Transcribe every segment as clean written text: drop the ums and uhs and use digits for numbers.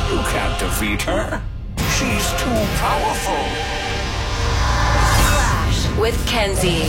You can't defeat her. She's too powerful. Flash with Kenzie.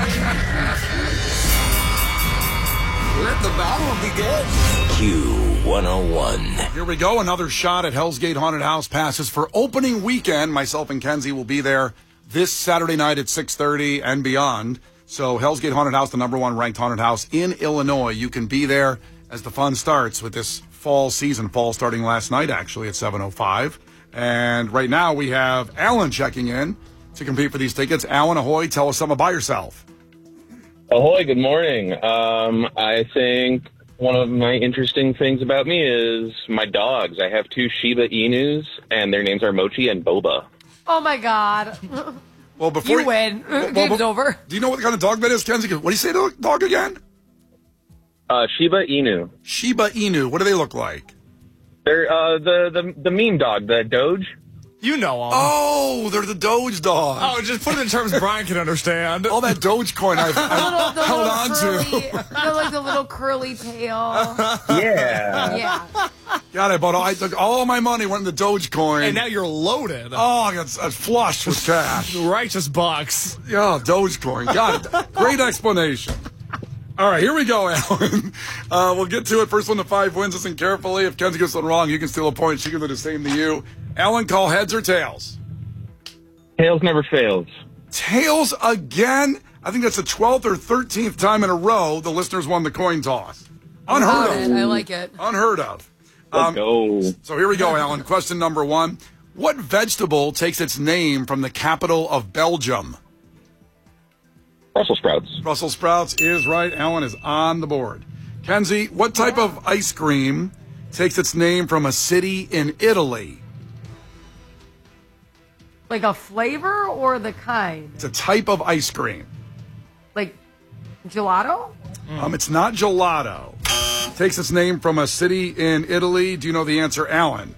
Let the battle begin. Q101. Here we go. Another shot at Hell's Gate Haunted House passes for opening weekend. Myself and Kenzie will be there this Saturday night at 6:30 and beyond. So Hell's Gate Haunted House, the #1 ranked haunted house in Illinois. You can be there as the fun starts with this fall season. Fall starting last night, actually, at 7:05. And right now we have Alan checking in to compete for these tickets. Alan, ahoy. Tell us something about yourself. Ahoy, good morning. I think one of my interesting things about me is my dogs. I have 2 Shiba Inus, and their names are Mochi and Boba. Oh, my God. Well, before you win. Game's over. Do you know what kind of dog that is, Kenzie? What do you say to the dog again? Shiba Inu. Shiba Inu. What do they look like? They're the meme dog, the Doge. You know them. Oh, they're the Doge dogs. Oh, just put it in terms Brian can understand. All that Dogecoin I've held on to. Like the little curly tail. Yeah. Yeah. God, I took all my money, went in the Dogecoin. And now you're loaded. Oh, I got flushed with cash. Righteous bucks. Yeah, Dogecoin. Got it. Great explanation. All right, here we go, Alan. We'll get to it. First one to 5 wins. Listen carefully. If Kenzie gets something wrong, you can steal a point. She can do the same to you. Alan, call heads or tails? Tails never fails. Tails again? I think that's the 12th or 13th time in a row the listeners won the coin toss. Unheard of. I like it. Unheard of. Let's go. So here we go, Alan. Question number 1. What vegetable takes its name from the capital of Belgium? Brussels sprouts. Brussels sprouts is right. Alan is on the board. Kenzie, what type of ice cream takes its name from a city in Italy? Like a flavor or the kind? It's a type of ice cream. Like gelato? It's not gelato. Takes its name from a city in Italy. Do you know the answer, Alan?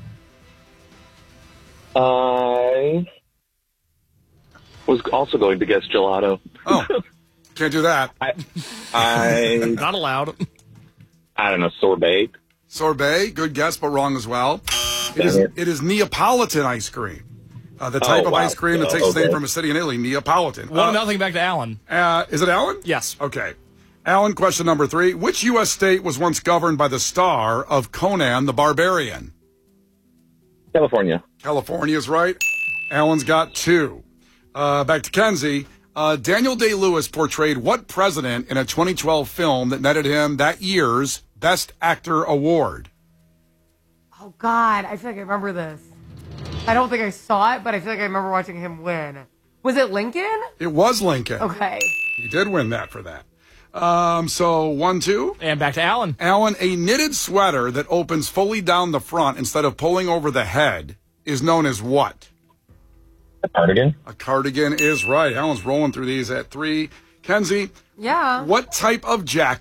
I was also going to guess gelato. Oh, can't do that. I Not allowed. I don't know, sorbet. Sorbet, good guess, but wrong as well. It is Neapolitan ice cream. The type of ice cream that takes its name from a city in Italy, Neapolitan. 1-0 back to Alan. Is it Alan? Yes. Okay. Alan, question number 3. Which U.S. state was once governed by the star of Conan the Barbarian? California. California is right. Alan's got 2. Back to Kenzie. Daniel Day-Lewis portrayed what president in a 2012 film that netted him that year's Best Actor award? Oh, God. I feel like I remember this. I don't think I saw it, but I feel like I remember watching him win. Was it Lincoln? It was Lincoln. Okay. He did win that for that. So 1-2. And back to Alan. Alan, a knitted sweater that opens fully down the front instead of pulling over the head is known as what? A cardigan. A cardigan is right. Alan's rolling through these at 3. Kenzie, Yeah. what type of jacket